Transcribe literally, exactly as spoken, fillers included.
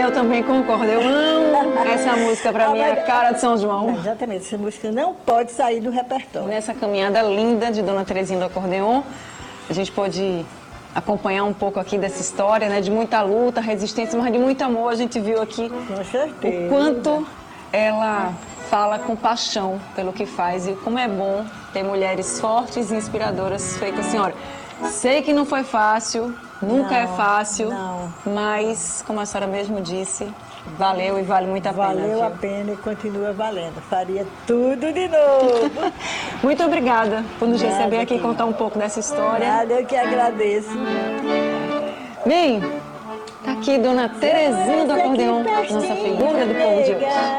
Eu também concordo, eu amo essa música, para mim é a cara de São João. Exatamente, essa música não pode sair do repertório. Nessa caminhada linda de Dona Terezinha do Acordeon, a gente pode acompanhar um pouco aqui dessa história, né, de muita luta, resistência, mas de muito amor. A gente viu aqui Com certeza. o quanto ela fala com paixão pelo que faz e como é bom ter mulheres fortes e inspiradoras feitas assim, olha, sei que não foi fácil, nunca Não, é fácil, não. mas, como a senhora mesmo disse, valeu e vale muito a pena. Valeu a viu? pena e continua valendo. Faria tudo de novo. Muito obrigada por nos Nada, receber aqui e querida. contar um pouco dessa história. Nada, eu que agradeço. Bem, tá aqui Dona Terezinha do Acordeon, nossa figura do povo de hoje.